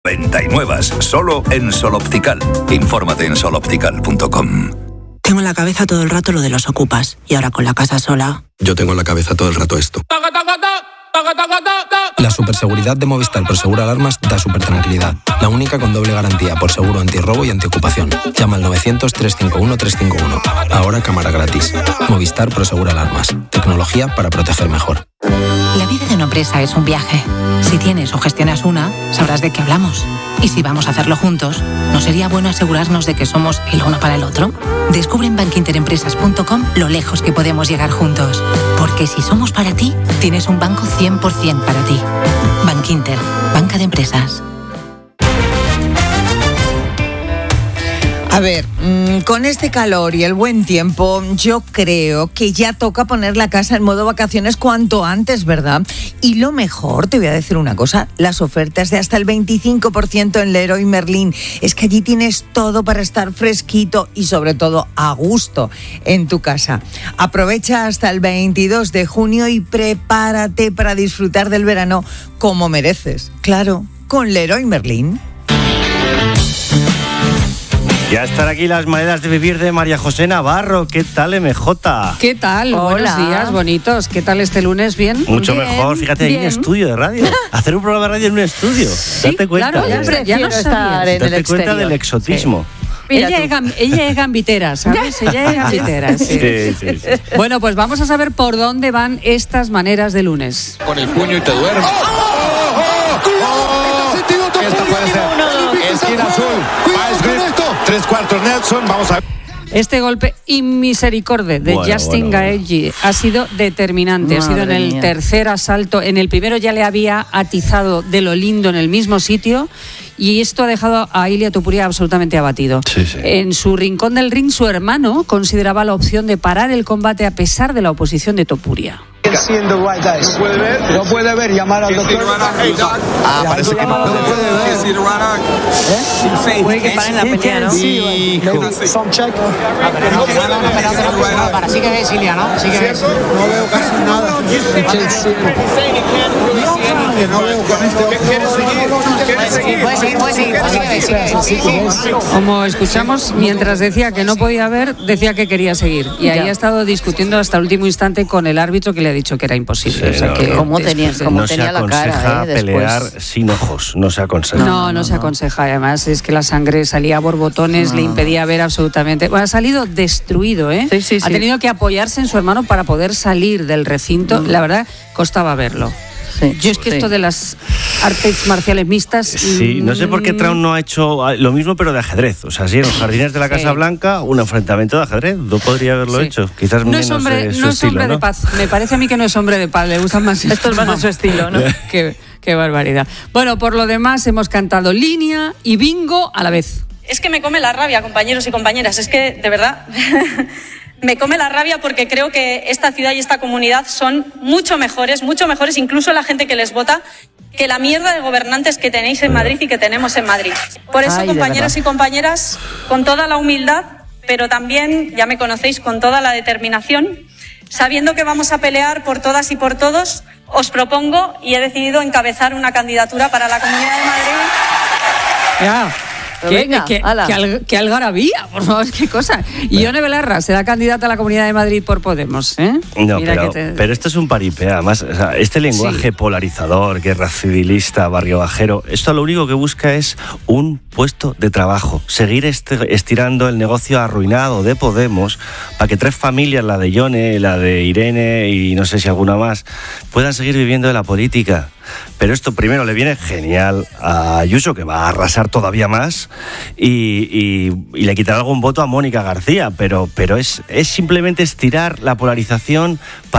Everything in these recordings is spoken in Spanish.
99, solo en Sol Optical. Infórmate en soloptical.com. Tengo en la cabeza todo el rato lo de los ocupas. Y ahora con la casa sola... Yo tengo en la cabeza todo el rato esto. La superseguridad de Movistar Prosegur Alarmas da súper tranquilidad. La única con doble garantía por seguro antirrobo y antiocupación. Llama al 900-351-351. Ahora cámara gratis. Movistar Prosegur Alarmas. Tecnología para proteger mejor. La vida de una empresa es un viaje. Si tienes o gestionas una, sabrás de qué hablamos. Y si vamos a hacerlo juntos, ¿no sería bueno asegurarnos de que somos el uno para el otro? Descubre en bankinterempresas.com lo lejos que podemos llegar juntos. Porque si somos para ti, tienes un banco 100% para ti. Bankinter, banca de empresas. A ver, con este calor y el buen tiempo, yo creo que ya toca poner la casa en modo vacaciones cuanto antes, ¿verdad? Y lo mejor, te voy a decir una cosa, las ofertas de hasta el 25% en Leroy Merlin. Es que allí tienes todo para estar fresquito y sobre todo a gusto en tu casa. Aprovecha hasta el 22 de junio y prepárate para disfrutar del verano como mereces. Claro, con Leroy Merlin. Ya están aquí las maneras de vivir de María José Navarro. ¿Qué tal, MJ? ¿Qué tal? Hola. Buenos días, bonitos. ¿Qué tal este lunes? ¿Bien? Mucho Bien, mejor. Fíjate, hay un estudio de radio. Hacer un programa de radio en un estudio. Date cuenta. Claro, ya no estar en el Date cuenta exterior. del exotismo. Ella es gambitera, ¿sabes? Ella es gambitera, sí. Sí. Bueno, pues vamos a saber por dónde van estas maneras de lunes. Con el puño y te duermes. Esta puede ser. Esquina azul. Ice Grip. 3/4 Nelson. Vamos a ver. Este golpe inmisericorde de Justin Gaethje ha sido determinante. Ha sido en el tercer asalto. En el primero ya le había atizado de lo lindo en el mismo sitio y esto ha dejado a Ilia Topuria absolutamente abatido. Sí. En su rincón del ring, su hermano consideraba la opción de parar el combate a pesar de la oposición de Topuria. No puede ver, llamar al doctor. Parece que no puede ver. Puede que paren la pelea, ¿no? Para sí que ves, Ilia, ¿no? Sí que ves. No veo casi nada. No veo con este. Puede seguir. Como escuchamos, mientras decía que no podía ver, decía que quería seguir. Y ahí ha estado discutiendo hasta el último instante con el árbitro que le ha dicho que era imposible. ¿Cómo tenía la cara? Pelear sin ojos, no se aconseja. No se aconseja. Además, es que la sangre salía a borbotones, le impedía ver absolutamente. Bueno, ha salido destruido, ¿eh? Sí. Ha tenido que apoyarse en su hermano para poder salir del recinto. La verdad, costaba verlo. Yo es que esto de las artes marciales mixtas... Sí, no sé por qué Trump no ha hecho lo mismo, pero de ajedrez. O sea, sí, en los jardines de la Casa Blanca, un enfrentamiento de ajedrez. No podría haberlo hecho. Quizás no menos es hombre, su no es estilo, hombre ¿no? de paz. Me parece a mí que no es hombre de paz. Le gustan más... Esto es más de su estilo, ¿no? Qué barbaridad. Bueno, por lo demás, hemos cantado línea y bingo a la vez. Es que me come la rabia, compañeros y compañeras. Es que, de verdad... Me come la rabia porque creo que esta ciudad y esta comunidad son mucho mejores, incluso la gente que les vota, que la mierda de gobernantes que tenéis en Madrid y que tenemos en Madrid. Por eso, compañeros y compañeras, con toda la humildad, pero también, ya me conocéis, con toda la determinación, sabiendo que vamos a pelear por todas y por todos, os propongo y he decidido encabezar una candidatura para la Comunidad de Madrid. Ya. ¿Qué algarabía? Por favor, qué cosa. Y Ione Belarra será candidata a la Comunidad de Madrid por Podemos, ¿eh? No, pero esto es un paripé. Además, o sea, este lenguaje polarizador, guerra civilista, barrio bajero, esto lo único que busca es un puesto de trabajo. Seguir estirando el negocio arruinado de Podemos para que 3 familias, la de Ione, la de Irene y no sé si alguna más, puedan seguir viviendo de la política. Pero esto primero le viene genial a Ayuso, que va a arrasar todavía más, y le quitará algún voto a Mónica García, pero es simplemente estirar la polarización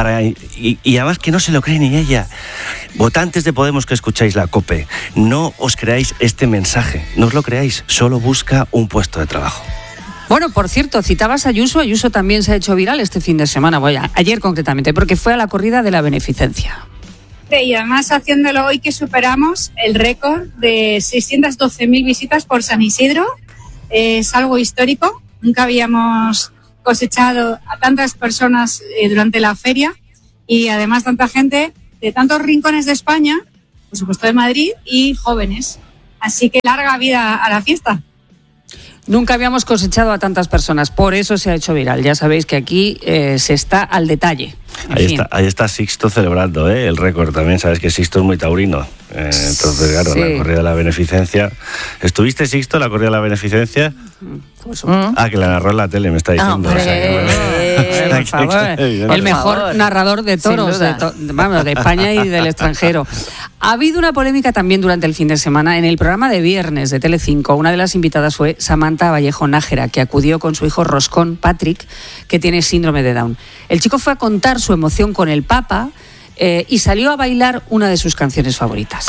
y además que no se lo cree ni ella. Votantes de Podemos que escucháis la COPE, no os creáis este mensaje, no os lo creáis, solo busca un puesto de trabajo. Bueno, por cierto, citabas a Ayuso. Ayuso también se ha hecho viral este fin de semana, ayer concretamente, porque fue a la corrida de la beneficencia. Y además haciéndolo hoy que superamos el récord de 612.000 visitas por San Isidro. Es algo histórico. Nunca habíamos cosechado a tantas personas durante la feria y además tanta gente de tantos rincones de España, por supuesto de Madrid, y jóvenes. Así que larga vida a la fiesta. Nunca habíamos cosechado a tantas personas, por eso se ha hecho viral. Ya sabéis que aquí se está al detalle. Ahí está Sixto celebrando el récord también. Sabes que Sixto es muy taurino. Entonces, claro, la corrida de la beneficencia. ¿Estuviste, Sixto, en la corrida de la beneficencia? Que la narró en la tele, me está diciendo. Por favor, el mejor narrador de toros de España y del extranjero. Ha habido una polémica también durante el fin de semana. En el programa de viernes de Telecinco, una de las invitadas fue Samantha Vallejo Nájera, que acudió con su hijo Roscón, Patrick, que tiene síndrome de Down. El chico fue a contar su emoción con el Papa y salió a bailar una de sus canciones favoritas.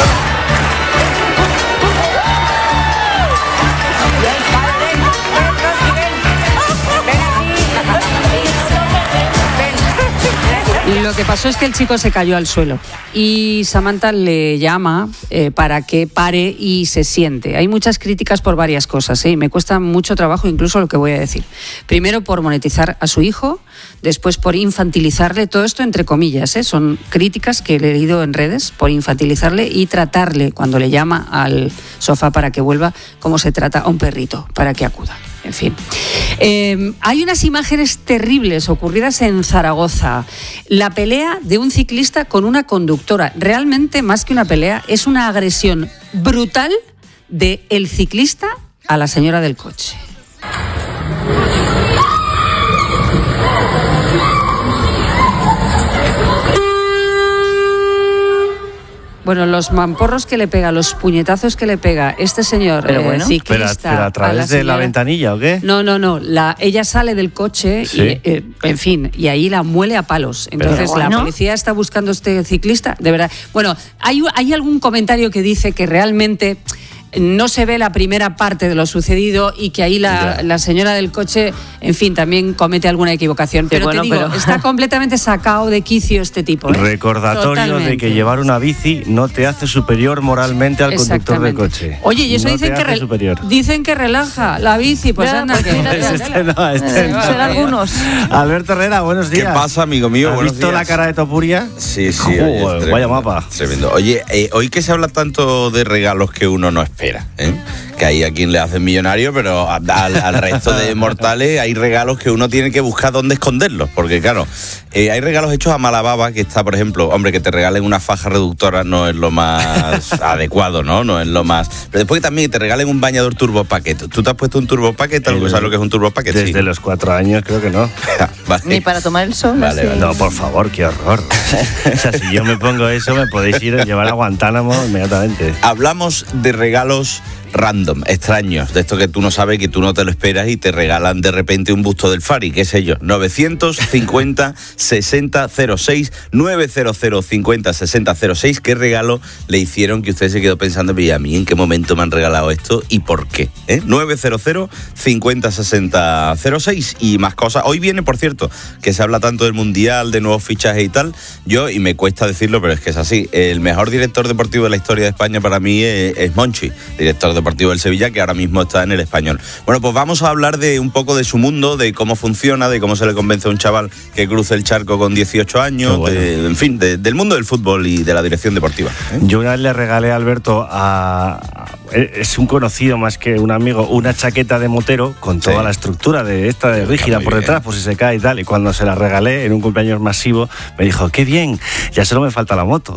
Lo que pasó es que el chico se cayó al suelo y Samantha le llama para que pare y se siente. Hay muchas críticas por varias cosas, y me cuesta mucho trabajo incluso lo que voy a decir. Primero por monetizar a su hijo, después por infantilizarle, todo esto entre comillas, son críticas que he leído en redes, por infantilizarle y tratarle cuando le llama al sofá para que vuelva como se trata a un perrito, para que acuda. En fin, hay unas imágenes terribles ocurridas en Zaragoza. La pelea de un ciclista con una conductora. Realmente, más que una pelea, es una agresión brutal del ciclista a la señora del coche. Bueno, los mamporros que le pega, los puñetazos que le pega este señor ciclista. ¿Pero a través de la ventanilla o qué? No. Ella sale del coche y, en fin, y ahí la muele a palos. Entonces la policía está buscando a este ciclista, de verdad. Bueno, hay algún comentario que dice que realmente no se ve la primera parte de lo sucedido y que ahí la señora del coche, en fin, también comete alguna equivocación. Pero está completamente sacado de quicio este tipo. Recordatorio de que llevar una bici no te hace superior moralmente al conductor del coche. Oye, y eso dicen que relaja la bici, pues anda. Son algunos. Alberto Herrera, buenos días. ¿Qué pasa, amigo mío? ¿Has visto la cara de Topuria? Sí. Vaya mapa. Tremendo. Oye, hoy que se habla tanto de regalos que uno no espera, que hay a quien le hacen millonario, pero al resto de mortales hay regalos que uno tiene que buscar dónde esconderlos, porque claro, hay regalos hechos a mala baba, que está, por ejemplo, hombre, que te regalen una faja reductora no es lo más adecuado, no es lo más, pero después también te regalen un bañador Turbo Packet. ¿Tú te has puesto un Turbo Packet? ¿Sabes lo que es un Turbo Packet? Desde los 4 años creo que no. Vale. Ni para tomar el sol. Vale. No, por favor, qué horror. O sea, si yo me pongo eso, me podéis ir a llevar a Guantánamo inmediatamente. Hablamos de regalos random, extraños, de esto que tú no sabes, que tú no te lo esperas y te regalan de repente un busto del Fari, qué sé yo. 950 60 06 900 50 60 06. ¿Qué regalo le hicieron que usted se quedó pensando, pero ¿y a mí en qué momento me han regalado esto y por qué? 900 50 60 06 y más cosas. Hoy viene, por cierto, que se habla tanto del Mundial, de nuevos fichajes y tal. Y me cuesta decirlo, pero es que es así. El mejor director deportivo de la historia de España para mí es Monchi, director deportivo del Sevilla, que ahora mismo está en el Español. Bueno, pues vamos a hablar de un poco de su mundo, de cómo funciona, de cómo se le convence a un chaval que cruce el charco con 18 años, en fin, del mundo del fútbol y de la dirección deportiva. Yo una vez le regalé a Alberto es un conocido más que un amigo, una chaqueta de motero con toda la estructura de esta de rígida por detrás, por si se cae y tal, y cuando se la regalé en un cumpleaños masivo, me dijo, qué bien, ya solo me falta la moto.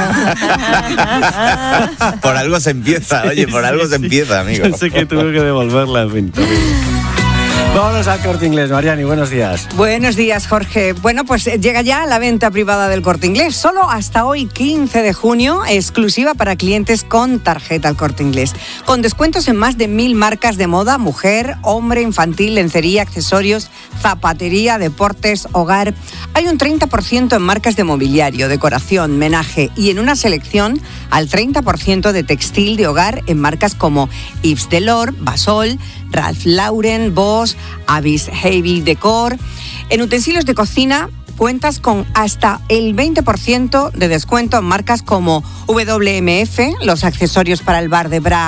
Por algo se empieza, por algo se empieza, amigo. Yo sé que tuve que devolverla, en fin. Vámonos al Corte Inglés. Mariani, buenos días. Buenos días, Jorge. Bueno, pues llega ya la venta privada del Corte Inglés. Solo hasta hoy, 15 de junio, exclusiva para clientes con tarjeta al Corte Inglés. Con descuentos en más de 1000 marcas de moda, mujer, hombre, infantil, lencería, accesorios, zapatería, deportes, hogar. Hay un 30% en marcas de mobiliario, decoración, menaje y en una selección al 30% de textil de hogar en marcas como Yves Saint Laurent, Basol, Ralph Lauren, Bosch, Avis Heavy Decor. En utensilios de cocina cuentas con hasta el 20% de descuento en marcas como WMF, los accesorios para el bar de Bra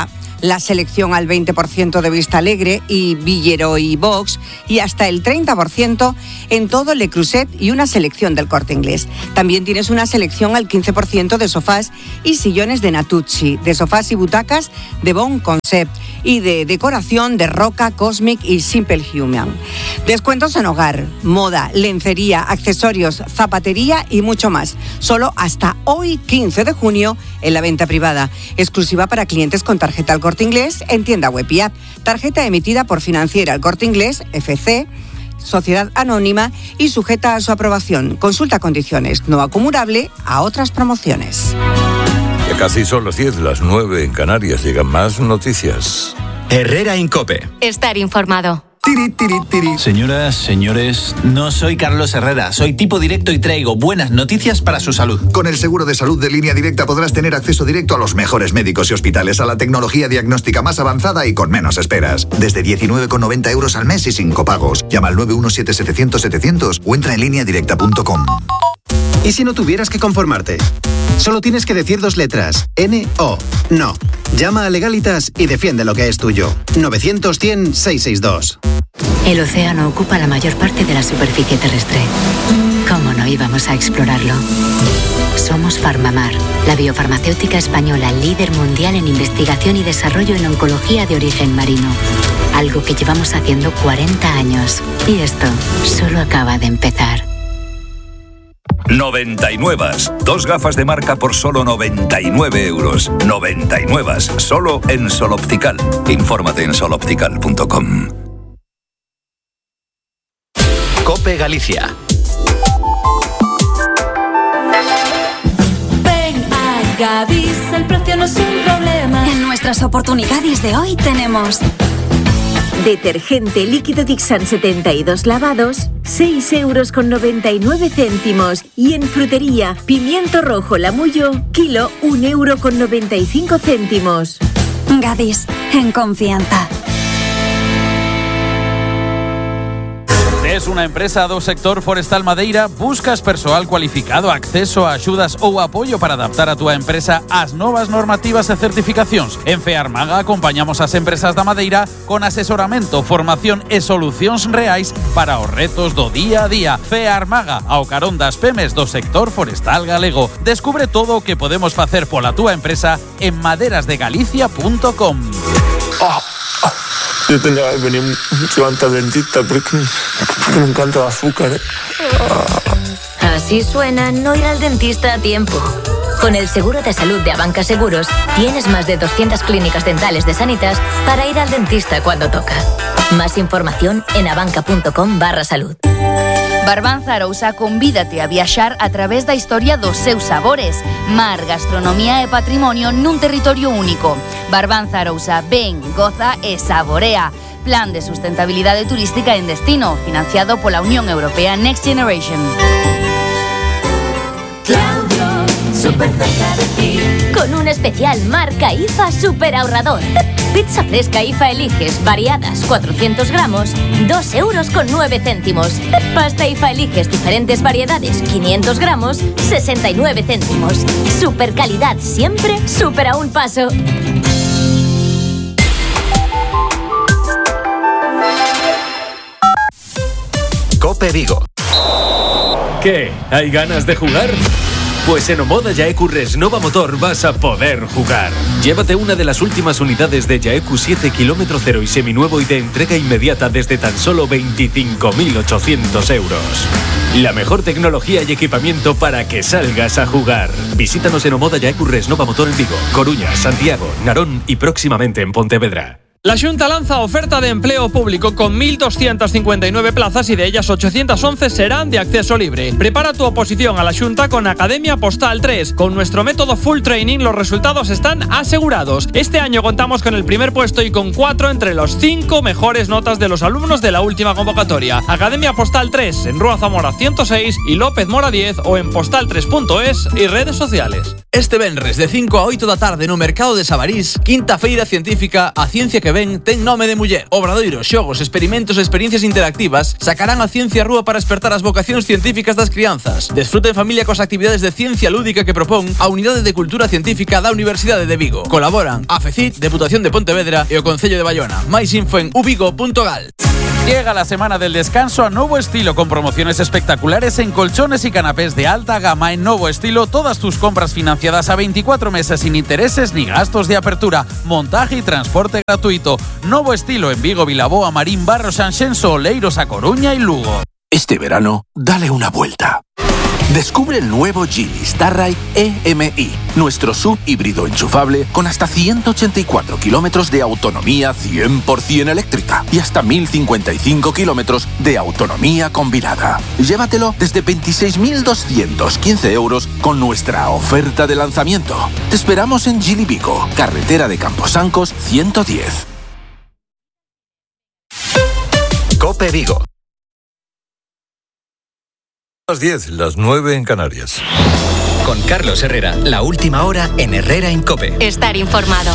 la selección al 20% de Vista Alegre y Villero y Vox, y hasta el 30% en todo Le Creuset y una selección del Corte Inglés. También tienes una selección al 15% de sofás y sillones de Natuzzi, de sofás y butacas de Bon Concept y de decoración de Roca, Cosmic y Simple Human. Descuentos en hogar, moda, lencería, accesorios, zapatería y mucho más. Solo hasta hoy, 15 de junio, en la venta privada. Exclusiva para clientes con tarjeta El Corte Inglés en tienda web y app. Tarjeta emitida por Financiera El Corte Inglés, FC, Sociedad Anónima y sujeta a su aprobación. Consulta condiciones. No acumulable a otras promociones. Ya casi son las 10, las 9 en Canarias. Llegan más noticias. Herrera Incope. Estar informado. Señoras, señores, no soy Carlos Herrera, soy tipo directo y traigo buenas noticias para su salud. Con el seguro de salud de Línea Directa podrás tener acceso directo a los mejores médicos y hospitales, a la tecnología diagnóstica más avanzada y con menos esperas. Desde 19,90 euros al mes y sin copagos. Llama al 917-700-700 o entra en lineadirecta.com. ¿Y si no tuvieras que conformarte? Solo tienes que decir 2 letras. N-O. No. Llama a Legalitas y defiende lo que es tuyo. 900-100-662. El océano ocupa la mayor parte de la superficie terrestre. ¿Cómo no íbamos a explorarlo? Somos Farmamar, la biofarmacéutica española líder mundial en investigación y desarrollo en oncología de origen marino. Algo que llevamos haciendo 40 años. Y esto solo acaba de empezar. 99. 2 gafas de marca por solo 99 euros. 99. Solo en Sol Optical. Infórmate en soloptical.com. Cope Galicia. Ven a Gadis, el precio no es un problema. En nuestras oportunidades de hoy tenemos detergente líquido Dixan 72 lavados, 6,99 euros. Y en frutería, pimiento rojo Lamullo, kilo, 1,95 euros. Gadis, en confianza. Es una empresa do sector forestal Madeira, buscas persoal cualificado, acceso a axudas ou apoio para adaptar a túa empresa ás novas normativas e certificacións. En Fearmaga acompañamos as empresas da Madeira con asesoramento, formación e solucións reais para os retos do día a día. Fearmaga, ao carón das pemes do sector forestal galego. Descubre todo o que podemos facer pola túa empresa en maderasdegalicia.com. Yo tenía que venir mucho antes al dentista porque me encanta el azúcar. Así suena no ir al dentista a tiempo. Con el seguro de salud de Abanca Seguros, tienes más de 200 clínicas dentales de Sanitas para ir al dentista cuando toca. Más información en abanca.com/salud. Barbanza Arousa convídate a viaxar a través da historia dos seus sabores. Mar, gastronomía e patrimonio nun territorio único. Barbanza Arousa, ven, goza e saborea. Plan de sustentabilidade turística en destino, financiado pola Unión Europea Next Generation. Claudio, súper cerca de ti. Con un especial marca IFA super ahorrador. Pizza fresca IFA Eliges, variadas, 400 gramos, 2,09 euros. Pasta IFA Eliges, diferentes variedades, 500 gramos, 69 céntimos. Super calidad siempre, super a un paso. Cope Vigo. ¿Qué? ¿Hay ganas de jugar? Pues en Omoda Yaeku Resnova Motor vas a poder jugar. Llévate una de las últimas unidades de Yaeku 7 km 0 y seminuevo y de entrega inmediata desde tan solo 25.800 euros. La mejor tecnología y equipamiento para que salgas a jugar. Visítanos en Omoda Yaeku Resnova Motor en Vigo, Coruña, Santiago, Narón y próximamente en Pontevedra. La Xunta lanza oferta de empleo público con 1.259 plazas y de ellas 811 serán de acceso libre. Prepara tu oposición a la Xunta con Academia Postal 3. Con nuestro método Full Training los resultados están asegurados. Este año contamos con el primer puesto y con 4 entre los 5 mejores notas de los alumnos de la última convocatoria. Academia Postal 3 en Rúa Zamora 106 y López Mora 10 o en postal3.es y redes sociales. Este venres de 5 a 8 da tarde no mercado de Sabarís, quinta feira científica A Ciencia que ven ten nome de muller. Obradoiros, xogos, experimentos e experiencias interactivas sacarán a ciencia á rúa para despertar as vocacións científicas das crianzas. Desfruta en familia coas actividades de ciencia lúdica que propón a Unidade de Cultura Científica da Universidade de Vigo. Colaboran a FECIT, Deputación de Pontevedra e o Concello de Bayona. Máis info en uvigo.gal. Llega la semana del descanso a Nuevo Estilo con promociones espectaculares en colchones y canapés de alta gama en Nuevo Estilo. Todas tus compras financiadas a 24 meses sin intereses ni gastos de apertura. Montaje y transporte gratuito. Nuevo Estilo en Vigo, Vilaboa, Marín, Barro, Sanxenxo, Oleiros, A Coruña y Lugo. Este verano, dale una vuelta. Descubre el nuevo Geely Starride EMI, nuestro SUV híbrido enchufable con hasta 184 kilómetros de autonomía 100% eléctrica y hasta 1055 kilómetros de autonomía combinada. Llévatelo desde 26.215 euros con nuestra oferta de lanzamiento. Te esperamos en Geely Vigo, carretera de Camposancos 110. COPE Vigo. Las 10, las 9 en Canarias. Con Carlos Herrera, la última hora en Herrera en COPE. Estar informado.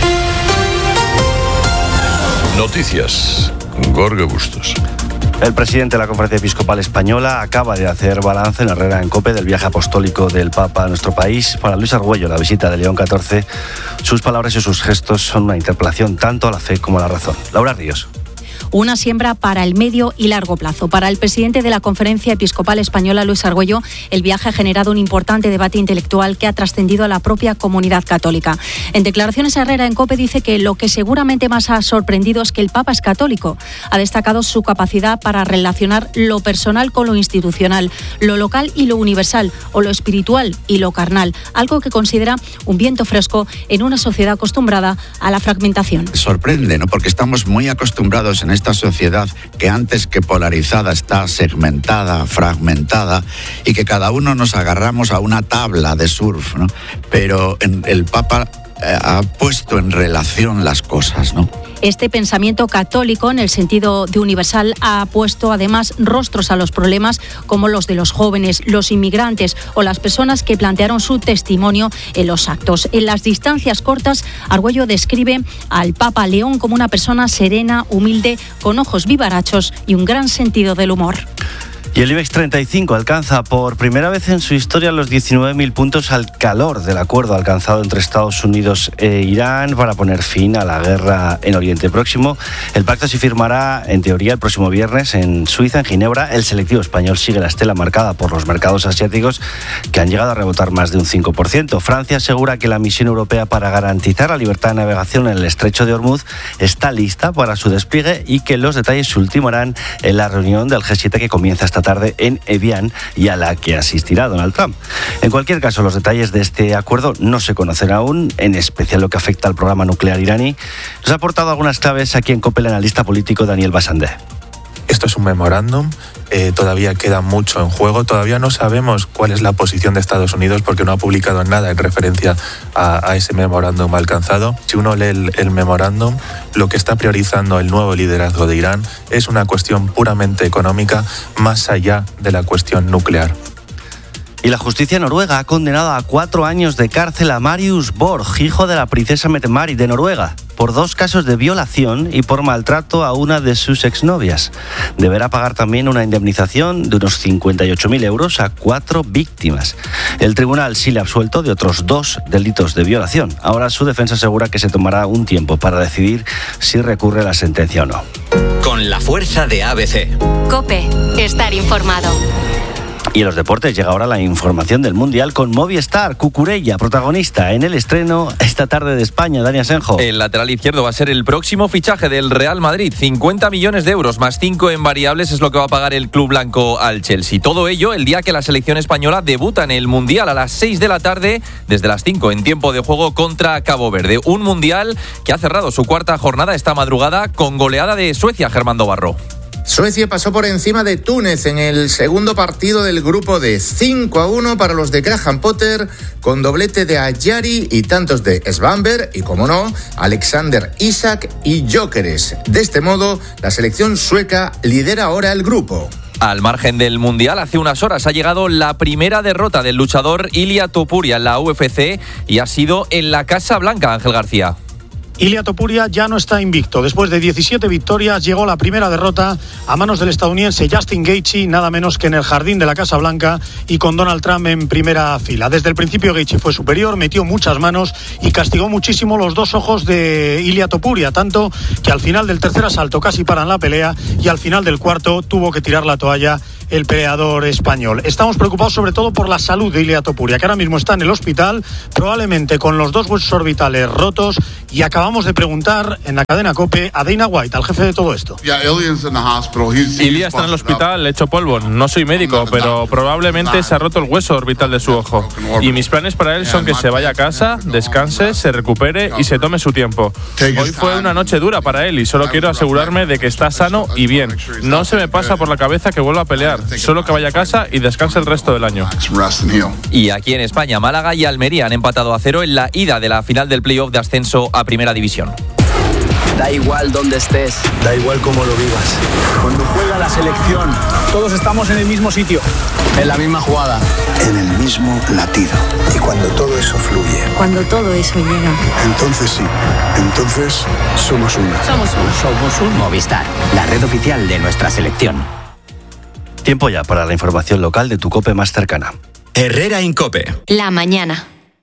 Noticias. Gorge Bustos. El presidente de la Conferencia Episcopal Española acaba de hacer balance en Herrera en COPE del viaje apostólico del Papa a nuestro país. Para Luis Argüello, la visita de León XIV, sus palabras y sus gestos son una interpelación tanto a la fe como a la razón. Laura Ríos. Una siembra para el medio y largo plazo. Para el presidente de la Conferencia Episcopal Española, Luis Argüello, el viaje ha generado un importante debate intelectual que ha trascendido a la propia comunidad católica. En declaraciones a Herrera en COPE dice que lo que seguramente más ha sorprendido es que el Papa es católico. Ha destacado su capacidad para relacionar lo personal con lo institucional, lo local y lo universal, o lo espiritual y lo carnal, algo que considera un viento fresco en una sociedad acostumbrada a la fragmentación. Sorprende, ¿no? Porque estamos muy acostumbrados en esta sociedad que antes que polarizada está segmentada, fragmentada, y que cada uno nos agarramos a una tabla de surf, ¿no? Pero el Papa ha puesto en relación las cosas, ¿no? Este pensamiento católico, en el sentido de universal, ha puesto además rostros a los problemas como los de los jóvenes, los inmigrantes o las personas que plantearon su testimonio en los actos. En las distancias cortas, Argüello describe al Papa León como una persona serena, humilde, con ojos vivarachos y un gran sentido del humor. Y el IBEX 35 alcanza por primera vez en su historia los 19.000 puntos al calor del acuerdo alcanzado entre Estados Unidos e Irán para poner fin a la guerra en Oriente Próximo. El pacto se firmará, en teoría, el próximo viernes en Suiza, en Ginebra. El selectivo español sigue la estela marcada por los mercados asiáticos, que han llegado a rebotar más de un 5%. Francia asegura que la misión europea para garantizar la libertad de navegación en el estrecho de Hormuz está lista para su despliegue y que los detalles se ultimarán en la reunión del G7 que comienza esta tarde en Evian y a la que asistirá Donald Trump. En cualquier caso, los detalles de este acuerdo no se conocen aún, en especial lo que afecta al programa nuclear iraní. Nos ha aportado algunas claves aquí en COPE el analista político Daniel Basandé. Esto es un memorándum, todavía queda mucho en juego, todavía no sabemos cuál es la posición de Estados Unidos porque no ha publicado nada en referencia a ese memorándum alcanzado. Si uno lee el memorándum, lo que está priorizando el nuevo liderazgo de Irán es una cuestión puramente económica más allá de la cuestión nuclear. Y la justicia noruega ha condenado a 4 años de cárcel a Marius Borg, hijo de la princesa Mette-Marit de Noruega, por 2 casos de violación y por maltrato a una de sus exnovias. Deberá pagar también una indemnización de unos 58.000 euros a 4 víctimas. El tribunal sí le ha absuelto de otros 2 delitos de violación. Ahora su defensa asegura que se tomará un tiempo para decidir si recurre la sentencia o no. Con la fuerza de ABC. COPE. Estar informado. Y en los deportes llega ahora la información del Mundial con Movistar, Cucurella, protagonista en el estreno esta tarde de España. Dani Asenjo. El lateral izquierdo va a ser el próximo fichaje del Real Madrid. 50 millones de euros más 5 en variables es lo que va a pagar el club blanco al Chelsea. Todo ello el día que la selección española debuta en el Mundial a las 6 de la tarde, desde las 5 en tiempo de juego contra Cabo Verde. Un Mundial que ha cerrado su cuarta jornada esta madrugada con goleada de Suecia, Germán Dobarro. Suecia pasó por encima de Túnez en el segundo partido del grupo D, 5-1 para los de Graham Potter, con doblete de Ayari y tantos de Svanberg y, como no, Alexander Isak y Gyökeres. De este modo, la selección sueca lidera ahora el grupo. Al margen del Mundial, hace unas horas ha llegado la primera derrota del luchador Ilia Topuria en la UFC y ha sido en la Casa Blanca, Ángel García. Ilia Topuria ya no está invicto. Después de 17 victorias llegó la primera derrota a manos del estadounidense Justin Gaethje, nada menos que en el jardín de la Casa Blanca y con Donald Trump en primera fila. Desde el principio Gaethje fue superior, metió muchas manos y castigó muchísimo los dos ojos de Ilia Topuria, tanto que al final del tercer asalto casi paran la pelea y al final del cuarto tuvo que tirar la toalla el peleador español. Estamos preocupados sobre todo por la salud de Ilia Topuria, que ahora mismo está en el hospital, probablemente con los dos huesos orbitales rotos, y acabamos de preguntar en la cadena COPE a Dana White, al jefe de todo esto. Ilia está en el hospital, hecho polvo. No soy médico, pero probablemente se ha roto el hueso orbital de su ojo. Y mis planes para él son que se vaya a casa, descanse, se recupere y se tome su tiempo. Hoy fue una noche dura para él y solo quiero asegurarme de que está sano y bien. No se me pasa por la cabeza que vuelva a pelear. Solo que vaya a casa y descanse el resto del año. Y aquí en España, Málaga y Almería han empatado a 0 en la ida de la final del playoff de ascenso a Primera División. Da igual dónde estés, da igual cómo lo vivas. Cuando juega la selección, todos estamos en el mismo sitio, en la misma jugada, en el mismo latido. Y cuando todo eso fluye, Cuando todo eso llega. entonces sí, entonces somos uno. Somos un Movistar, la red oficial de nuestra selección. Tiempo ya para la información local de tu COPE más cercana. Herrera en COPE. La mañana.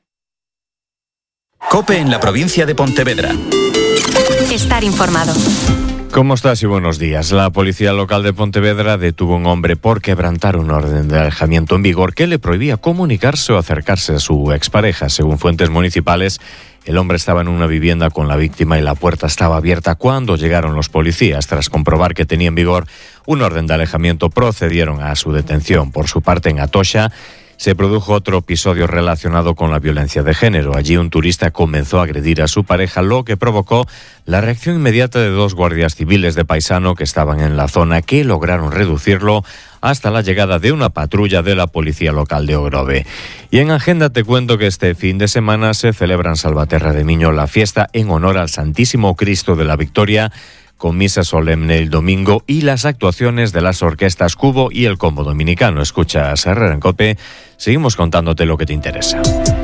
COPE en la provincia de Pontevedra. Estar informado. ¿Cómo estás y buenos días? La policía local de Pontevedra detuvo a un hombre por quebrantar un orden de alejamiento en vigor que le prohibía comunicarse o acercarse a su expareja. Según fuentes municipales, el hombre estaba en una vivienda con la víctima y la puerta estaba abierta cuando llegaron los policías. Tras comprobar que tenía en vigor un orden de alejamiento, procedieron a su detención. Por su parte, en Atocha, se produjo otro episodio relacionado con la violencia de género. Allí un turista comenzó a agredir a su pareja, lo que provocó la reacción inmediata de dos guardias civiles de Paisano que estaban en la zona, que lograron reducirlo hasta la llegada de una patrulla de la policía local de Ogrove. Y en agenda te cuento que este fin de semana se celebra en Salvaterra de Miño la fiesta en honor al Santísimo Cristo de la Victoria, con misa solemne el domingo y las actuaciones de las orquestas Cubo y el Combo Dominicano. Escuchas Herrera en COPE, seguimos contándote lo que te interesa.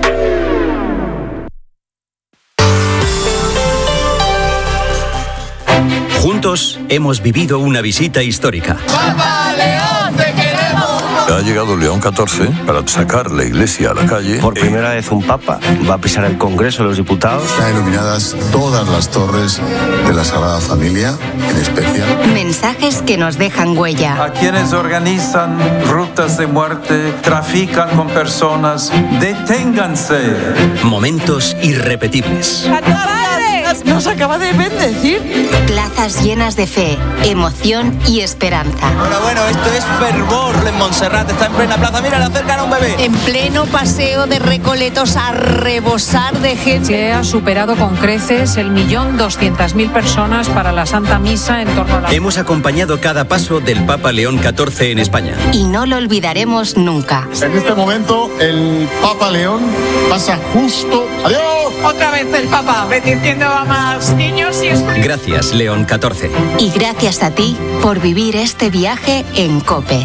Juntos hemos vivido una visita histórica. ¡Papa León, te queremos! Ha llegado León XIV para sacar la iglesia a la calle. Por primera vez un papa va a pisar el Congreso de los Diputados. Están iluminadas todas las torres de la Sagrada Familia, en especial. Mensajes que nos dejan huella. A quienes organizan rutas de muerte, trafican con personas, deténganse. Momentos irrepetibles. Nos acaba de bendecir. Plazas llenas de fe, emoción y esperanza. Bueno, esto es fervor en Montserrat. Está en plena plaza. Mira, le acercan a un bebé. En pleno paseo de Recoletos a rebosar de gente. Se ha superado con creces el 1.200.000 personas para la Santa Misa en torno a la... Hemos acompañado cada paso del Papa León XIV en España. Y no lo olvidaremos nunca. En este momento, el Papa León pasa justo... ¡Adiós! Otra vez el Papa, bendiciendo a más niños y... Gracias, León XIV. Y gracias a ti por vivir este viaje en COPE.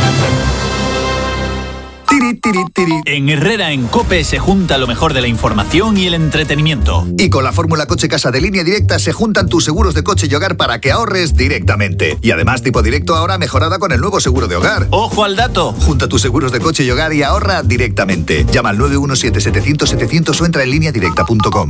En Herrera en COPE se junta lo mejor de la información y el entretenimiento. Y con la fórmula Coche Casa de Línea Directa se juntan tus seguros de coche y hogar para que ahorres directamente. Y además Tipo Directo ahora mejorada con el nuevo seguro de hogar. ¡Ojo al dato! Junta tus seguros de coche y hogar y ahorra directamente. Llama al 917-700-700 o entra en lineadirecta.com.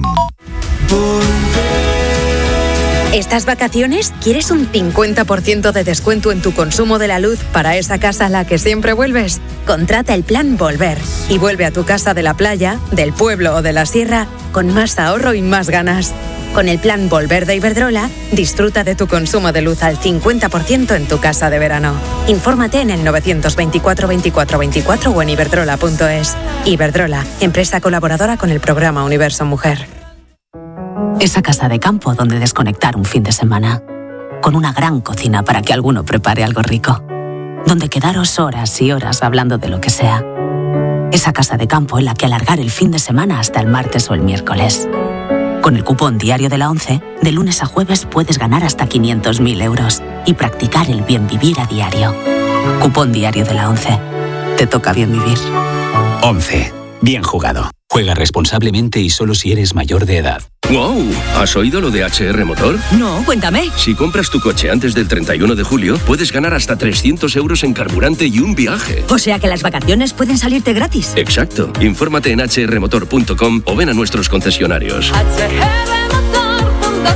¿Estas vacaciones quieres un 50% de descuento en tu consumo de la luz para esa casa a la que siempre vuelves? Contrata el plan Volver y vuelve a tu casa de la playa, del pueblo o de la sierra con más ahorro y más ganas. Con el plan Volver de Iberdrola, disfruta de tu consumo de luz al 50% en tu casa de verano. Infórmate en el 924 24 24 o en iberdrola.es. Iberdrola, empresa colaboradora con el programa Universo Mujer. Esa casa de campo donde desconectar un fin de semana. Con una gran cocina para que alguno prepare algo rico. Donde quedaros horas y horas hablando de lo que sea. Esa casa de campo en la que alargar el fin de semana hasta el martes o el miércoles. Con el cupón diario de la ONCE, de lunes a jueves puedes ganar hasta 500.000 euros y practicar el bien vivir a diario. Cupón diario de la ONCE. Te toca bien vivir. ONCE. Bien jugado. Juega responsablemente y solo si eres mayor de edad. ¡Wow! ¿Has oído lo de HR Motor? No, cuéntame. Si compras tu coche antes del 31 de julio, puedes ganar hasta 300 euros en carburante y un viaje. O sea que las vacaciones pueden salirte gratis. Exacto. Infórmate en hrmotor.com o ven a nuestros concesionarios. hrmotor.com.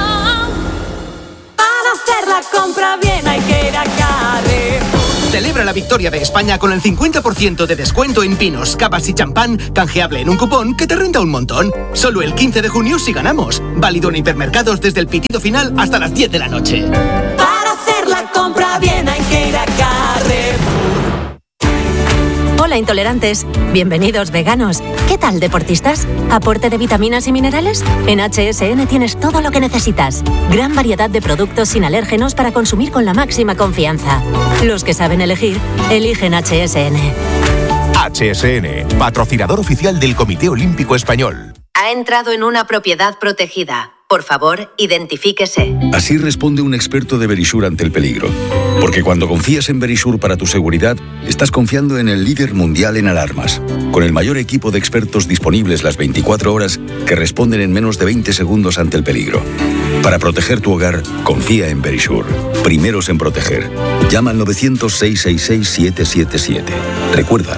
Para hacer la compra bien hay que ir a Carrefour. Celebra la victoria de España con el 50% de descuento en vinos, cavas y champán, canjeable en un cupón que te renta un montón. Solo el 15 de junio si ganamos. Válido en hipermercados desde el pitido final hasta las 10 de la noche. Para hacer la compra bien hay que ir a Carrefour. Hola intolerantes, bienvenidos veganos. ¿Qué tal deportistas? ¿Aporte de vitaminas y minerales? En HSN tienes todo lo que necesitas. Gran variedad de productos sin alérgenos para consumir con la máxima confianza. Los que saben elegir, eligen HSN. HSN, patrocinador oficial del Comité Olímpico Español. Ha entrado en una propiedad protegida. Por favor, identifíquese. Así responde un experto de Verisure ante el peligro. Porque cuando confías en Verisure para tu seguridad, estás confiando en el líder mundial en alarmas, con el mayor equipo de expertos disponibles las 24 horas que responden en menos de 20 segundos ante el peligro. Para proteger tu hogar, confía en Verisure. Primeros en proteger. Llama al 900-666-777. Recuerda,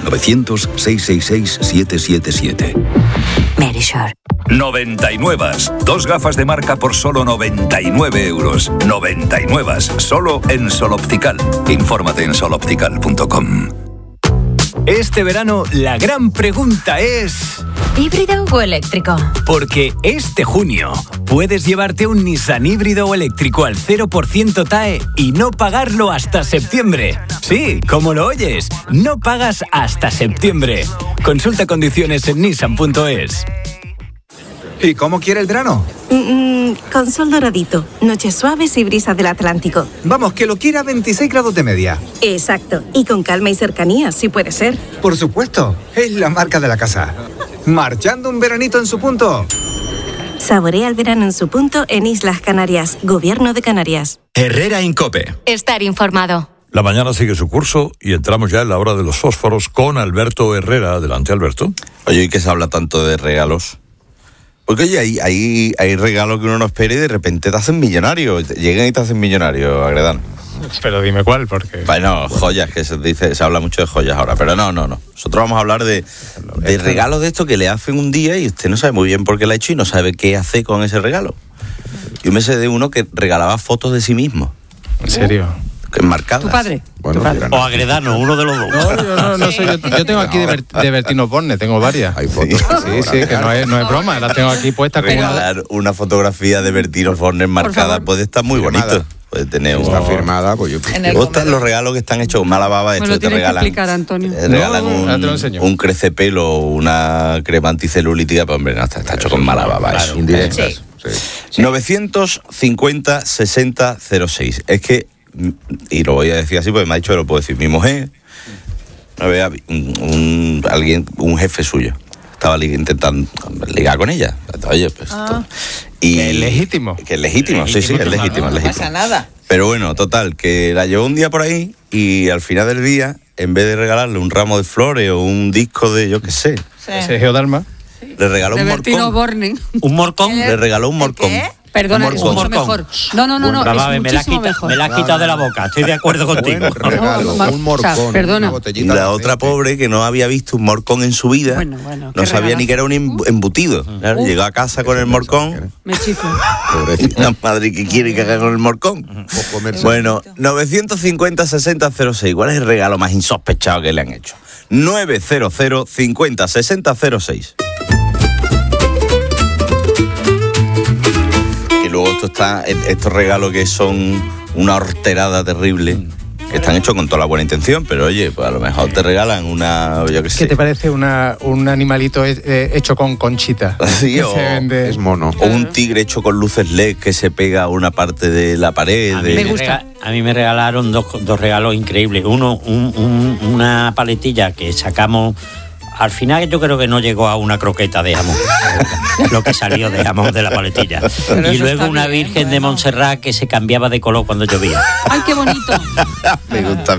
900-666-777. Verisure. 99. 2 gafas de marca por solo 99 euros. 99. Solo en Sol Optical. Infórmate en soloptical.com. Este verano la gran pregunta es... ¿híbrido o eléctrico? Porque este junio puedes llevarte un Nissan híbrido o eléctrico al 0% TAE y no pagarlo hasta septiembre. Sí, como lo oyes, no pagas hasta septiembre. Consulta condiciones en nissan.es. ¿Y cómo quiere el verano? Con sol doradito, noches suaves y brisa del Atlántico. Vamos, que lo quiera a 26 grados de media. Exacto, y con calma y cercanía, si puede ser. Por supuesto, es la marca de la casa. Marchando un veranito en su punto. Saborea el verano en su punto en Islas Canarias, Gobierno de Canarias. Herrera Incope. Estar informado. La mañana sigue su curso y entramos ya en la hora de los fósforos con Alberto Herrera. Adelante, Alberto. Oye, ¿y qué se habla tanto de regalos? Porque oye, hay regalos que uno no espera y de repente te hacen millonario. Llegan y te hacen millonario, Agredano. Pero dime cuál, porque... Bueno, joyas, que se habla mucho de joyas ahora, pero no. Nosotros vamos a hablar de regalos de estos que le hacen un día y usted no sabe muy bien por qué lo ha hecho y no sabe qué hacer con ese regalo. Yo me sé de uno que regalaba fotos de sí mismo. ¿En serio? Enmarcadas. ¿Tu padre? Bueno, o Agredano, uno de los dos. No soy yo tengo aquí de Bertino Borne, tengo varias. Hay fotos. Sí, que no es broma, las tengo aquí puestas. Regalar una fotografía de Bertino Borne enmarcada puede estar muy bonito. Puede tener está firmada, pues yo... Gustan los regalos que están hechos con mala baba. Me lo tienes que explicar, Antonio. Regalan un crecepelo, una crema anticelulítica, pero hombre, no, está hecho con mala baba. Claro, indirectas. Sí. 950-60-06. Es que, y lo voy a decir así porque me ha dicho que lo puedo decir, mi mujer, un jefe suyo, estaba intentando ligar con ella. Oye, pues... Y ¿que es legítimo? Que es legítimo, sí, es legítimo. No pasa nada. Pero bueno, total, que la llevó un día por ahí y al final del día, en vez de regalarle un ramo de flores o un disco de, yo qué sé... Sergio Dalma. Le regaló un morcón. ¿Un morcón? Le regaló un morcón. Perdona, es mucho mejor. No, es muchísimo mejor. Me la has quitado de la boca, estoy de acuerdo contigo. Un morcón. Perdona. Y la otra pobre que no había visto un morcón en su vida, no sabía ni que era un embutido. Claro, llegó a casa con el morcón. Me chiflo. La madre que quiere que haga con el morcón. Bueno, 950-60-06. ¿Cuál es el regalo más insospechado que le han hecho? 900-50-60-06. Luego estos regalos que son una horterada terrible, que están hechos con toda la buena intención, pero oye, pues a lo mejor te regalan una, yo qué sé. ¿Qué te parece un animalito hecho con conchita? Sí, es mono. O un tigre hecho con luces LED que se pega a una parte de la pared. Me gusta. A mí me regalaron dos regalos increíbles. Uno, una paletilla que sacamos al final yo creo que no llegó a una croqueta de jamón, lo que salió de jamón de la paletilla. Pero Y eso luego está una bien, Virgen de Montserrat que se cambiaba de color cuando llovía. ¡Ay, qué bonito! Me gusta.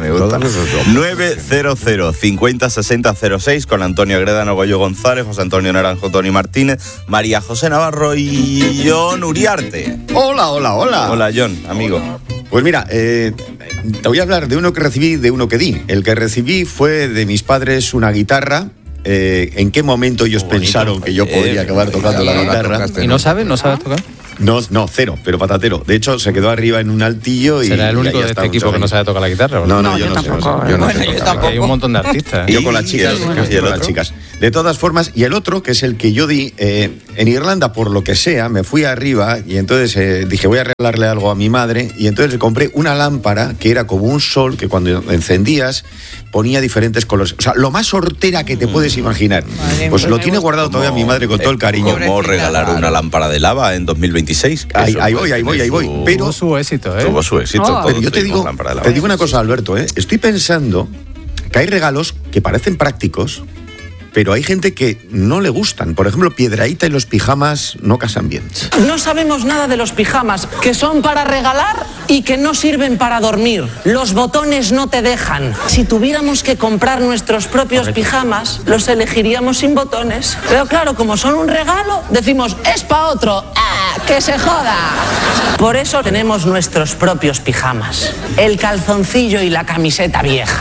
900 50 60 06 con Antonio Gredano, Goyo González, José Antonio Naranjo, Tony Martínez, María José Navarro y John Uriarte. Hola. Hola, John, amigo. Pues mira, te voy a hablar de uno que recibí, de uno que di. El que recibí fue de mis padres una guitarra. ¿En qué momento ellos pensaron que yo podría acabar tocando la guitarra? ¿Y no sabes tocar? No, cero, pero patatero. De hecho, se quedó arriba en un altillo y... ¿Será el único de este equipo que no sabe tocar la guitarra? ¿o No, yo no sé. Yo no sé. Hay un montón de artistas. Yo con las chicas y con las chicas. De todas formas, y el otro, que es el que yo di, en Irlanda, por lo que sea, me fui arriba y entonces dije, voy a regalarle algo a mi madre, y entonces le compré una lámpara que era como un sol que cuando encendías ponía diferentes colores. O sea, lo más hortera que te puedes imaginar. Pues lo tiene guardado todavía mi madre con todo el cariño. ¿Cómo regalar una lámpara de lava en 2026? Ahí voy. Pero tuvo su éxito, Tuvo su éxito. Pero yo te digo una cosa, Alberto, estoy pensando que hay regalos que parecen prácticos, pero hay gente que no le gustan. Por ejemplo, Piedrahíta y los pijamas no casan bien. No sabemos nada de los pijamas, que son para regalar y que no sirven para dormir. Los botones no te dejan. Si tuviéramos que comprar nuestros propios pijamas, los elegiríamos sin botones. Pero claro, como son un regalo, decimos, es para otro. ¡Ah, que se joda! Por eso tenemos nuestros propios pijamas. El calzoncillo y la camiseta vieja.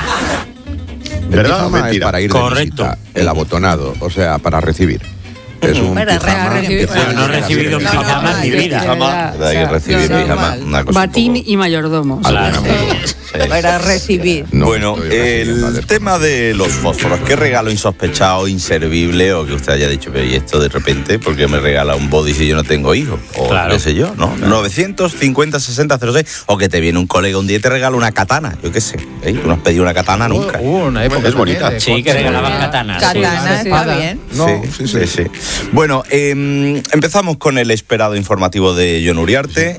¿Verdad? Es para ir de visita, el abotonado, o sea, para recibir. Es un pijama. Yo no he recibido pijama en mi vida. Hay que recibir pijama. Batín y mayordomo. Para recibir. Bueno, el tema de los fósforos. ¿Qué regalo insospechado, inservible, o que usted haya dicho, pero y esto de repente, porque me regala un body si yo no tengo hijos? O qué sé yo, ¿no? 950 60 06, o que te viene un colega un día y te regala una katana, yo qué sé. Tú no has pedido una katana nunca. Una época es bonita. Sí, que regalaban katanas. Katana, está bien. Sí. Bueno, empezamos con el esperado informativo de John Uriarte.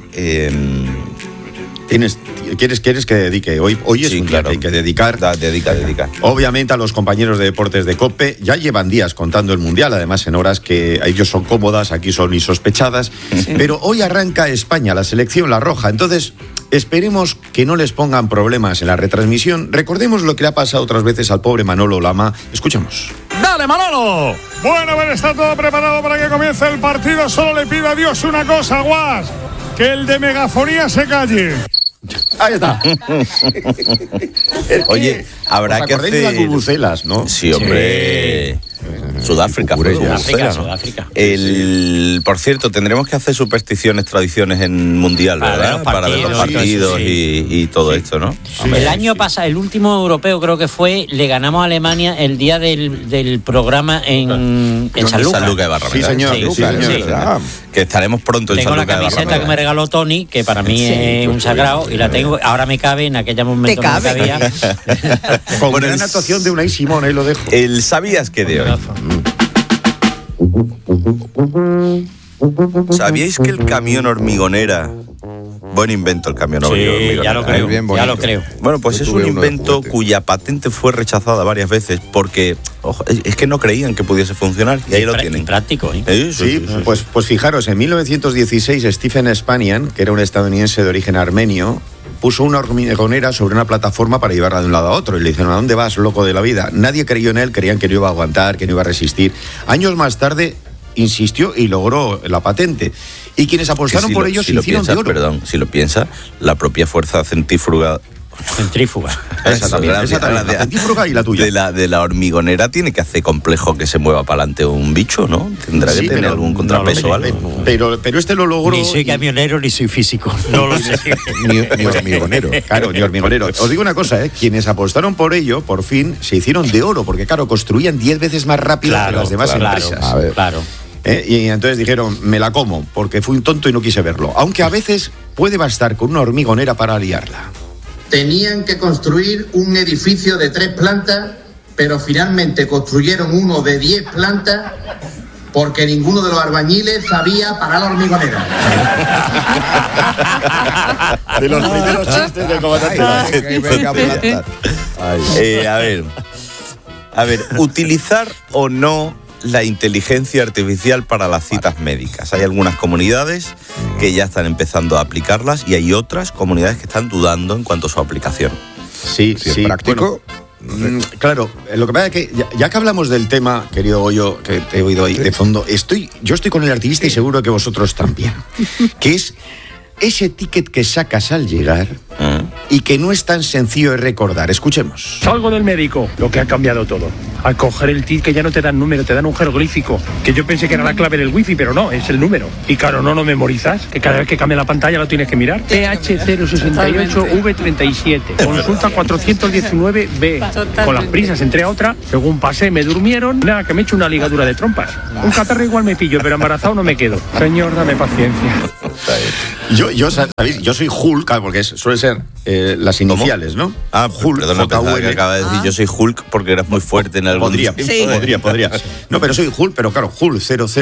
¿Quieres que dedique? Hoy es un día que hay que dedicar. Dedica. Obviamente a los compañeros de deportes de COPE. Ya llevan días contando el Mundial, además en horas que a ellos son cómodas, aquí son insospechadas. Pero hoy arranca España, la selección, la roja. Entonces, esperemos que no les pongan problemas en la retransmisión. Recordemos lo que le ha pasado otras veces al pobre Manolo Lama. Escuchamos. ¡Dale, Manolo! Bueno, a ver, está todo preparado para que comience el partido. Solo le pido a Dios una cosa, Guas: que el de megafonía se calle. Ahí está. Oye, habrá que hacer de las bubucelas, ¿no? Sí, hombre. Sudáfrica, Sudáfrica. Por cierto, tendremos que hacer supersticiones, tradiciones en Mundial, ¿verdad? Para ver los partidos y todo esto, ¿no? Sí. El año pasado, el último europeo creo que fue, le ganamos a Alemania el día del programa en Sanlúcar. Sanlúcar de Barrameda. Sí, señor. Que estaremos pronto en Tengo Sanlúcar de la camiseta Barrameda. que me regaló Tony, que para mí es un sagrado, y la tengo, ahora me cabe, en aquel momento no me cabía. Con gran actuación de Unai Simón, ahí lo dejo. El ¿sabías qué de hoy? ¿Sabíais que el camión hormigonera... Buen invento el camión hormigonera. Ya lo creo. Bueno, pues es un invento cuya patente fue rechazada varias veces porque es que no creían que pudiese funcionar y ahí lo tienen. Práctico, ¿eh? Sí. Pues fijaros, en 1916 Stephen Spanian, que era un estadounidense de origen armenio, puso una hormigonera sobre una plataforma para llevarla de un lado a otro y le dijeron, ¿a dónde vas, loco de la vida? Nadie creyó en él, creían que no iba a aguantar, que no iba a resistir. Años más tarde insistió y logró la patente. Y quienes apostaron por ellos se hicieron de oro. Perdón, si lo piensas, la propia fuerza centrífuga. Esa también, la centrífuga y la tuya. De la hormigonera tiene que hacer complejo que se mueva para adelante un bicho, ¿no? Tendrá que tener algún contrapeso o algo. Pero este lo logró. Ni soy camionero ni soy físico. No lo sé. ni hormigonero. Claro, ni hormigonero. Os digo una cosa, quienes apostaron por ello, por fin, se hicieron de oro, porque claro, construían 10 veces más rápido que las demás empresas. Claro. Y entonces dijeron, me la como, porque fui un tonto y no quise verlo. Aunque a veces puede bastar con una hormigonera para liarla. Tenían que construir un edificio de 3 plantas, pero finalmente construyeron uno de 10 plantas porque ninguno de los albañiles sabía parar la hormigonera. De los primeros chistes del comandante. A ver... A ver, utilizar o no la inteligencia artificial para las citas médicas. Hay algunas comunidades que ya están empezando a aplicarlas y hay otras comunidades que están dudando en cuanto a su aplicación. Sí. ¿Es práctico? Bueno, claro, lo que pasa es que ya que hablamos del tema, querido Goyo, que te he oído ahí de fondo, yo estoy con el artista y seguro que vosotros también, que es ese ticket que sacas al llegar y que no es tan sencillo de recordar. Escuchemos. Salgo del médico, lo que ha cambiado todo. Al coger el ticket ya no te dan número, te dan un jeroglífico, que yo pensé que era la clave del wifi, pero no, es el número. Y claro, no lo memorizas, que cada vez que cambia la pantalla lo tienes que mirar. TH068V37, consulta 419B. Con las prisas entré a otra, según pasé me durmieron, nada, que me he hecho una ligadura de trompas. Un catarro igual me pillo, pero embarazado no me quedo. Señor, dame paciencia. ¿Sabéis? Yo soy Hulk, porque suele ser las iniciales, ¿no? Hulk. Perdón, pensaba que acaba de decir yo soy Hulk porque eras muy fuerte en algún Podría. No, pero soy Hulk, pero claro, Hulk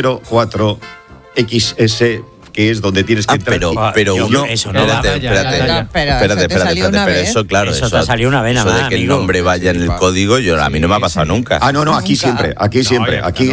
004XS, que es donde tienes que entrar. Pero uno, eso no espérate, pero eso, claro, eso te salió una vez nada más, de que el nombre vaya en el código, a mí no me ha pasado nunca. No, aquí siempre. Aquí que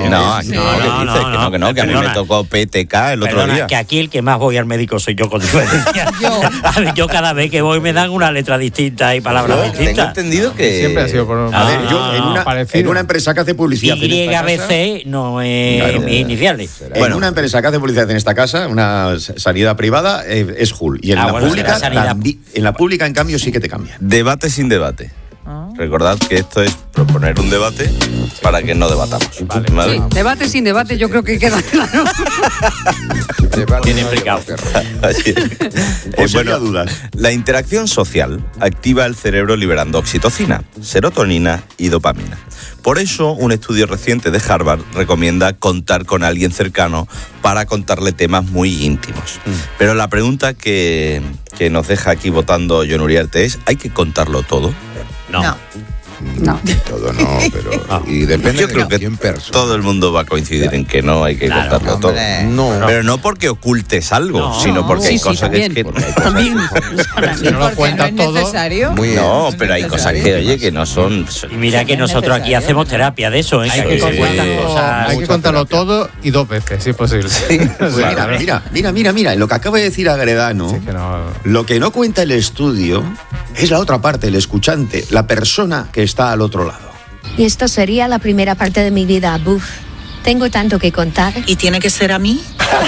a mí me tocó PTK el otro día. Que aquí el que más voy al médico soy yo, con diferencia. Yo cada vez que voy me dan una letra distinta y palabras distintas. Tengo entendido que siempre ha sido por en una empresa que hace publicidad YBC no es mis iniciales. En una empresa que hace publicidad en esta casa, una sanidad privada, es Hulk. Y en la pública, en cambio, sí que te cambia. Debate sin debate. Recordad que esto es proponer un debate para que no debatamos. ¿Vale? Sí, debate sin debate, yo creo que queda claro. Bien explicado. Bueno, la interacción social activa el cerebro liberando oxitocina, serotonina y dopamina. Por eso, un estudio reciente de Harvard recomienda contar con alguien cercano para contarle temas muy íntimos. Pero la pregunta que nos deja aquí votando Jon Uriarte es, ¿hay que contarlo todo? No. Todo no, pero y depende. Yo creo que todo el mundo va a coincidir en que no hay que contarlo todo. Pero no porque ocultes algo, sino porque hay cosas que también. Si no lo cuentas todo. ¿Necesario? Pero hay cosas que no son. Y mira que nosotros aquí hacemos terapia de eso, ¿eh? Hay que contarlo todo y 2 veces, si es posible. Mira, lo que acaba de decir Agredano, lo que no cuenta el estudio es la otra parte, el escuchante, la persona que está al otro lado. Y esto sería la primera parte de mi vida. Buf, tengo tanto que contar. ¿Y tiene que ser a mí?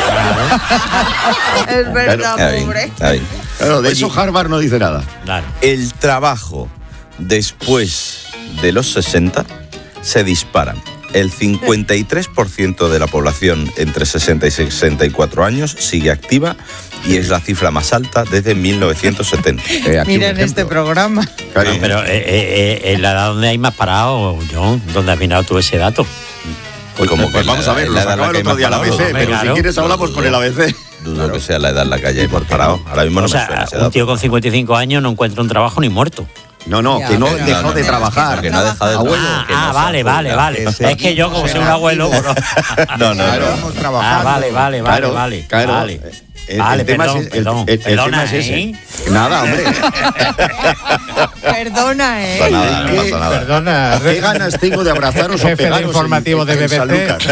Es verdad, pobre. Claro, de eso Harvard no dice nada. El trabajo después de los 60 se disparan. El 53% de la población entre 60 y 64 años sigue activa y es la cifra más alta desde 1970. Miren este programa. Claro, pero en la edad donde hay más parados, John, ¿dónde has mirado tú ese dato? Pues vamos a ver, lo sacaba el otro día la ABC, pero si quieres hablamos con el ABC. Dudo que sea la edad en la que haya hemos parado. Ahora mismo no me suena ese dato. Un tío con 55 años no encuentra un trabajo ni muerto. Que no dejó de trabajar. Que no ha dejado de trabajar. Vale. Es que yo, como soy un abuelo. No. Vale. El tema es ese. Nada, hombre. Perdona, Perdona. ¿Qué ganas tengo de abrazaros o pegaros informativo de BBC?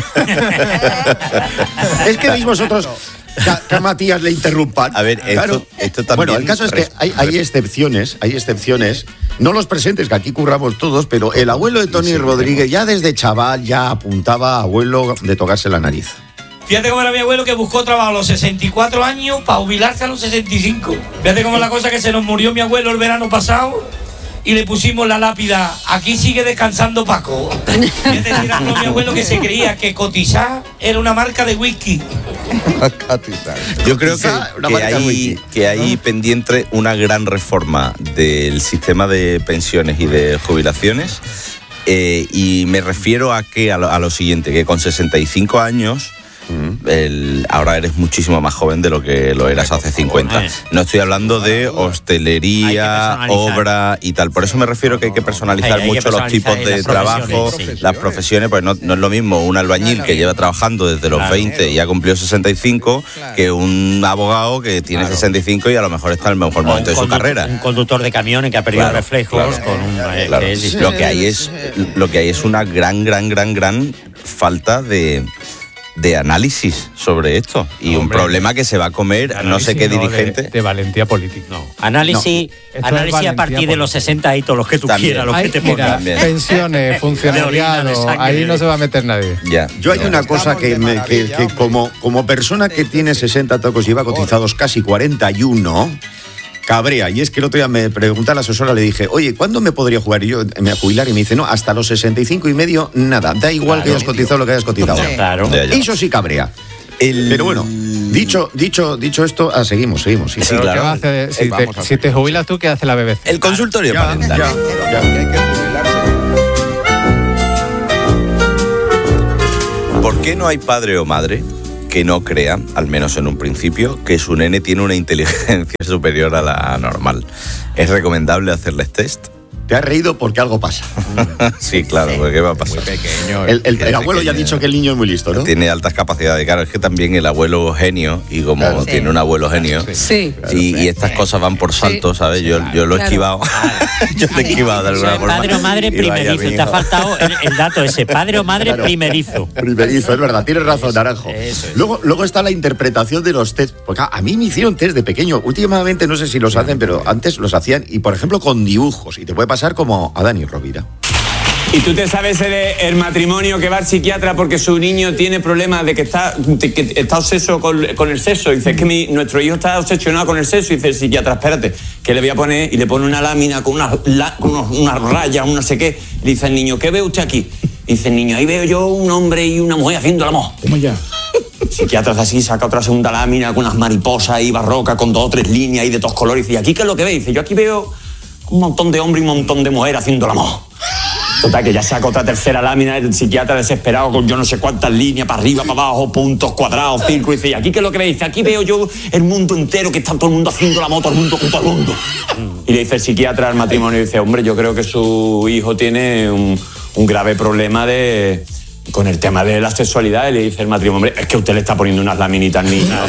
Es que veis vosotros que a Matías le interrumpan. A ver, esto también. Bueno, el caso es que hay excepciones. No los presentes, que aquí curramos todos, pero el abuelo de Tony Rodríguez ya desde chaval ya apuntaba a abuelo de tocarse la nariz. Fíjate cómo era mi abuelo, que buscó trabajo a los 64 años para jubilarse a los 65. Fíjate cómo es la cosa, que se nos murió mi abuelo el verano pasado y le pusimos la lápida: aquí sigue descansando Paco. Es decir, a mi abuelo, que se creía que cotizar era una marca de whisky. Yo creo que hay pendiente una gran reforma del sistema de pensiones y de jubilaciones, y me refiero a lo siguiente, que con 65 años ahora eres muchísimo más joven de lo que lo eras hace 50. No estoy hablando de hostelería, obra y tal. Por eso me refiero que hay que personalizar mucho los tipos de trabajo, las profesiones, pues no es lo mismo un albañil que lleva trabajando desde los 20 y ha cumplido 65 que un abogado que tiene 65 y a lo mejor está en el mejor momento de su carrera. Un conductor de camiones que ha perdido reflejos con un... Lo que hay es una gran falta de análisis sobre esto y un problema que se va a comer no sé qué dirigente de valentía política. Análisis a partir de los 60 y todos los que tú quieras, los que te pongan. Pensiones, funcionariado, ahí no se va a meter nadie. Yo hay una cosa que como persona que tiene 60 tacos y lleva cotizados casi 41, cabrea. Y es que el otro día me pregunté a la asesora, le dije, oye, ¿cuándo me podría jugar? Y yo me jubilar y me dice, no, hasta los 65 y medio, nada. Da igual que hayas cotizado lo que hayas cotizado. Eso sí cabrea. Pero bueno, dicho esto, seguimos. Sí, claro. ¿Qué va a hacer? Si te jubilas tú, ¿qué hace la BBC? El consultorio parental. ¿Por qué no hay padre o madre que no crea, al menos en un principio, que su nene tiene una inteligencia superior a la normal? ¿Es recomendable hacerles test? Te has reído porque algo pasa. Sí, claro, porque ¿qué va a pasar? Muy pequeño. El abuelo ya ha dicho que el niño es muy listo, ¿no? Tiene altas capacidades. Claro, es que también el abuelo genio, y como tiene un abuelo genio, y estas cosas van por saltos, ¿sabes? Yo lo he esquivado. Yo lo he esquivado de alguna forma. Padre o madre primerizo. Te ha faltado el dato ese. Padre o madre primerizo. Primerizo, es verdad. Tienes razón, Naranjo. Luego está la interpretación de los test. Porque a mí me hicieron test de pequeño. Últimamente no sé si los hacen, pero antes los hacían. Y, por ejemplo, con dibujos. Y te puede pasar como a Dani Rovira. ¿Y tú te sabes el matrimonio que va al psiquiatra porque su niño tiene problemas de que está obseso con el sexo? Dice, es que nuestro hijo está obsesionado con el sexo. Y dice el psiquiatra, espérate, que le voy a poner, y le pone una lámina con unas rayas, un no sé qué. Le dice al niño, ¿qué ve usted aquí? Y dice el niño, ahí veo yo un hombre y una mujer haciendo el amor. ¿Cómo ya? El psiquiatra hace así, saca otra segunda lámina con unas mariposas ahí barrocas, con 2 o 3 líneas ahí de todos colores. Y dice, ¿y aquí qué es lo que ve? Dice, yo aquí veo un montón de hombres y un montón de mujeres haciendo el amor. Total, que ya saca otra tercera lámina, el psiquiatra desesperado con yo no sé cuántas líneas, para arriba, para abajo, puntos, cuadrados, círculos. Y dice, ¿y aquí qué es lo que ve? Dice, aquí veo yo el mundo entero, que está todo el mundo haciendo el amor, todo el mundo con todo el mundo. Y le dice el psiquiatra al matrimonio, dice, hombre, yo creo que su hijo tiene un grave problema con el tema de la sexualidad. Y le dice el matrimonio, hombre, es que usted le está poniendo unas laminitas niñas.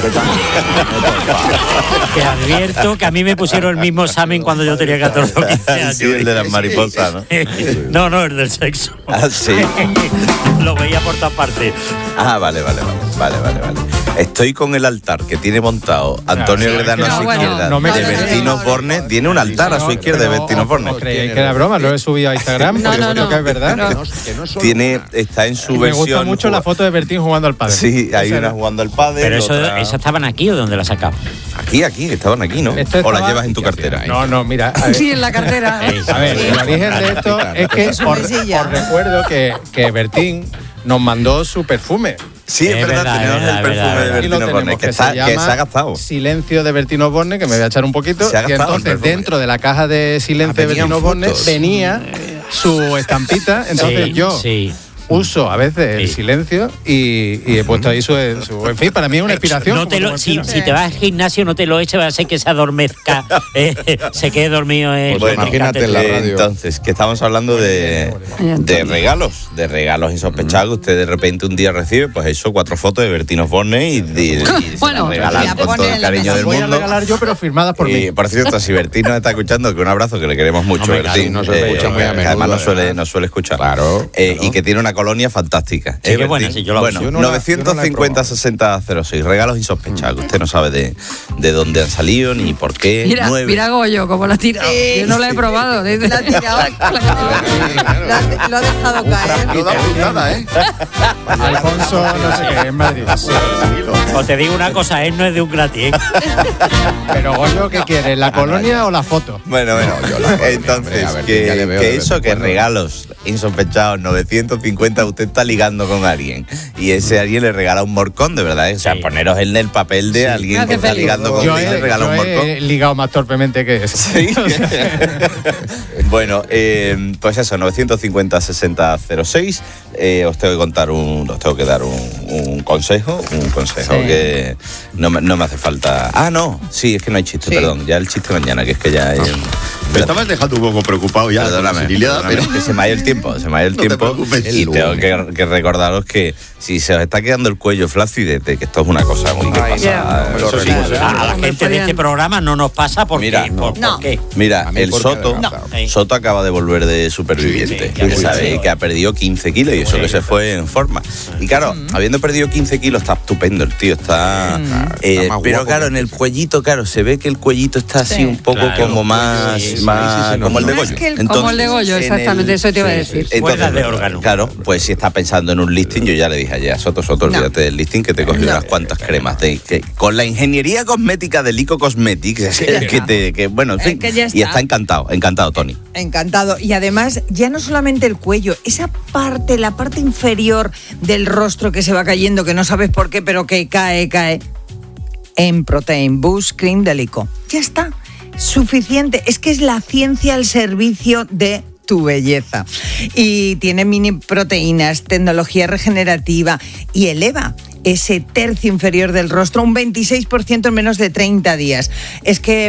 Te advierto que a mí me pusieron el mismo examen cuando yo tenía 14 o 15 años. Sí, el de las mariposas, ¿no? No, el del sexo. Ah, sí. Lo veía por todas partes. Ah, vale. Estoy con el altar que tiene montado Antonio Gredano a su izquierda de Bertino Borne. Tiene un altar a su izquierda de Bertino Borne. ¿Creéis que era broma? Lo he subido a Instagram porque creo que es verdad. Está en su versión. Me gusta mucho la foto de Bertín jugando al pádel. Sí, hay una jugando al pádel. Pero ¿esas estaban aquí o dónde las sacamos? Aquí, estaban aquí, ¿no? ¿O las llevas en tu cartera? No, mira. Sí, en la cartera. A ver, el origen de esto es que os recuerdo que Bertín nos mandó su perfume. Sí, es verdad, tenemos el perfume de Bertino Borne, que se ha gastado. Silencio de Bertino Borne, que me voy a echar un poquito. Y entonces, dentro de la caja de Silencio de Bertino Borne, venía su estampita. Entonces uso a veces el silencio y he puesto ahí su... En fin, para mí es una inspiración. Si te vas al gimnasio, no te lo eches, va a ser que se adormezca, se quede dormido. Pues imagínate en la radio. Entonces, que estamos hablando de regalos insospechados que usted de repente un día recibe, pues eso, 4 fotos de Bertino Borne y bueno, regalar con todo el cariño del mundo. Voy a regalar yo, pero firmadas por mí. Por cierto, si Bertín nos está escuchando, que un abrazo, que le queremos mucho, Bertín. No se escucha muy a menudo. Además no suele escuchar. Claro. Y que tiene una colonia fantástica. Sí, qué buena, sí, yo la uso. 950-60-06, regalos insospechados, que usted no sabe de dónde han salido ni por qué. Mira Goyo, como la tira. Yo no la he probado. La ha tirado. Lo ha dejado caer. Lo da puntada, Alfonso, no sé qué, en Madrid. O te digo una cosa, él no es de un gratis. Pero Goyo, ¿qué quieres? ¿La colonia o la foto? Bueno, entonces, que regalos insospechados, 950, usted está ligando con alguien y ese alguien le regala un morcón, de verdad. O sea, poneros en el papel de alguien que está ligando con alguien y le regala un morcón. He ligado más torpemente que eso. Sí. Bueno, pues eso, 950-6006. Os tengo que dar un consejo que no me hace falta. Ah, no, sí, es que no hay chiste, perdón. Ya el chiste mañana, que es que ya... Me estabas dejando un poco preocupado ya. Perdóname, pero es que se me ha ido el tiempo, y tengo que recordaros que si se os está quedando el cuello flácido, que esto es una cosa muy que pasa. A la gente de este programa no nos pasa porque... Mira, ¿por qué? Mira, el Soto acaba de volver de Superviviente. Que ha perdido 15 kilos y eso que se fue en forma. Y claro, habiendo perdido 15 kilos está estupendo el tío, está pero claro, en el cuellito, se ve que el cuellito está así un poco como más como el de Goyo. Como el de Goyo, exactamente, eso te iba a decir. Entonces, de órgano. Claro, pues si está pensando en un listing, yo ya le dije ayer a Soto, olvídate del listing, que te cogió unas cuantas cremas. Con la ingeniería cosmética de Lico Cosmetics, y está encantado, Tony. Encantado. Y además, ya no solamente el cuello, esa parte, la parte inferior del rostro que se va cayendo, que no sabes por qué, pero que cae. En Protein Boost Cream de Lico. Ya está. Suficiente. Es que es la ciencia al servicio de tu belleza. Y tiene mini proteínas, tecnología regenerativa y eleva ese tercio inferior del rostro un 26% en menos de 30 días. Es que